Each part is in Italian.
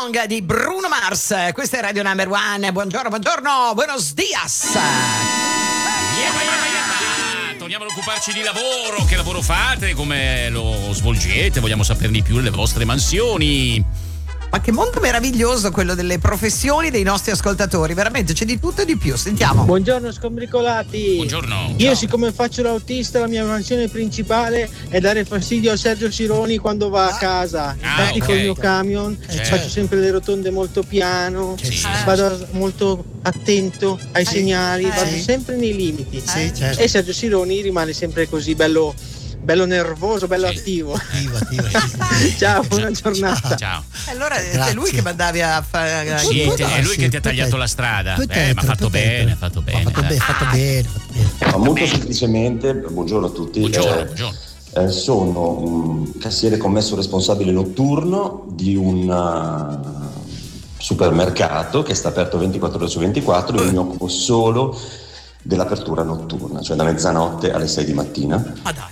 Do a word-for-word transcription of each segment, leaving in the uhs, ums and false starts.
Song di Bruno Mars. Questa è Radio Number One. Buongiorno, buongiorno, buenos dias. Torniamo ad occuparci di lavoro. Che lavoro fate? Come lo svolgete? Vogliamo saperne di più delle vostre mansioni. Ma che mondo meraviglioso quello delle professioni dei nostri ascoltatori, veramente c'è di tutto e di più. Sentiamo. Buongiorno scombricolati. Buongiorno. Io siccome faccio l'autista, la mia mansione principale è dare fastidio a Sergio Cironi quando va a casa. Ah, Infatti ok. con il mio camion Certo. faccio sempre le rotonde molto piano, Sì, sì. vado molto attento ai Sì. segnali, Eh. vado Sì. sempre nei limiti. Sì, certo. E Sergio Cironi rimane sempre così bello, bello nervoso, bello Sì. attivo. Attivo, attivo, sì. Ciao, buona giornata. Ciao. Allora è Grazie. lui che mandavi a fare. Sì, Può te- è lui darsi, che ti ha può tagliato te- la strada. può Eh, te- ma ha fatto può te- bene, ha fatto bene. Ha fatto dai. bene, ha fatto bene, ha fatto bene. Ma molto semplicemente, buongiorno a tutti. Buongiorno, eh, buongiorno. eh, sono un cassiere commesso responsabile notturno di un uh, supermercato che sta aperto ventiquattro ore su ventiquattro e mi occupo solo dell'apertura notturna, cioè da mezzanotte alle sei di mattina. Ma dai.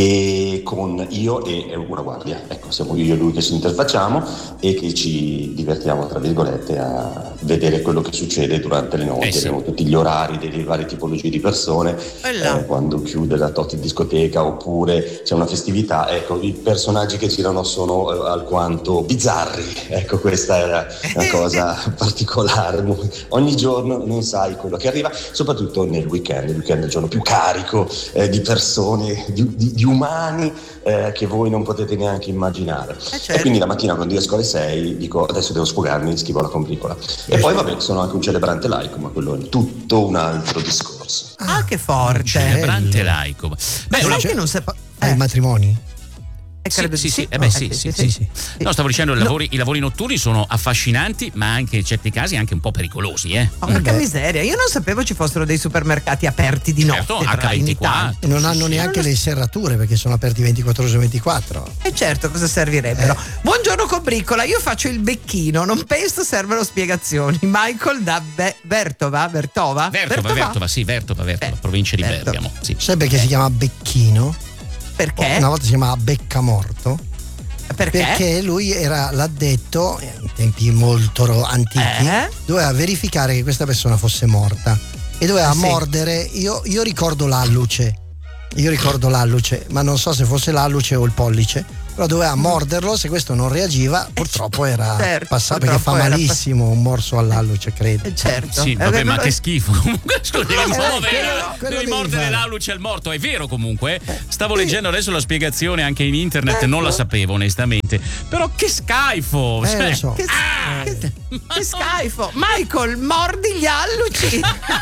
E con io e e una guardia, ecco, siamo io e lui che ci interfacciamo e che ci divertiamo tra virgolette a vedere quello che succede durante le notti. Eh sì. Abbiamo tutti gli orari delle varie tipologie di persone, E là. eh, quando chiude la tot in discoteca oppure c'è una festività, ecco, i personaggi che girano sono eh, alquanto bizzarri, ecco, questa era una cosa particolare. Ogni giorno non sai quello che arriva, soprattutto nel weekend. Il weekend è il giorno più carico eh, di persone, di, di- di umani eh, che voi non potete neanche immaginare. Eh, certo. E quindi la mattina quando io esco alle sei dico adesso devo sfogarmi, scrivo la combricola. E poi vabbè, sono anche un celebrante laico, ma quello è tutto un altro discorso. Ah, che forte. Celebrante laico. Ma Beh, sai una... che non sepa. Hai Eh, matrimoni? eh, Sì, credo sì, di sì, sì. eh beh, No, sì, eh, sì, sì, sì. No, stavo dicendo, i lavori, i lavori notturni sono affascinanti, ma anche in certi casi anche un po' pericolosi, eh. Ma porca beh. miseria, io non sapevo ci fossero dei supermercati aperti di notte. Certo, tra- acca in ventiquattro. Italia. E non hanno neanche le serrature perché sono aperti ventiquattro ore su ventiquattro. E certo, cosa servirebbero? Eh. Buongiorno Combricola, io faccio il becchino, non penso servano spiegazioni. Michael da Be- Vertova, Vertova? Vertova, Vertova, sì, Vertova, Vertova, Eh, provincia di Vertova. Bergamo. Sì. Sai perché si chiama Becchino? Perché? Una volta si chiamava Beccamorto. Perché? Perché lui era l'addetto, eh, in tempi molto ro- antichi, Eh? doveva verificare che questa persona fosse morta e doveva Sì. mordere. Io, io ricordo l'alluce, io ricordo l'alluce, ma non so se fosse l'alluce o il pollice. Però doveva morderlo, se questo non reagiva, purtroppo era Certo, passato perché fa purtroppo era malissimo un morso all'alluce, credo. Eh, certo. Sì, Eh, vabbè, ma quello- che schifo. Comunque, scusa, devi Eh, muovere, quello- la- quello devi devi mordere fare. l'alluce al morto. È vero, comunque. Stavo leggendo adesso la spiegazione anche in internet, Ecco. non la sapevo onestamente. Però che schifo! Eh, cioè, lo so. Che, Ah! che, che schifo. Michael, mordi gli alluci.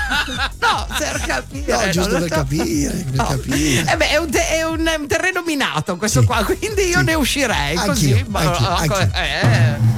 No, per capire. No, giusto non lo per so. capire, per No. capire. Eh beh, è un, te- è un- è un terreno minato questo Sì. qua, quindi io Sì. ne uscirei Anch'io, così. ma- anch'io, ah, anch'io. eh,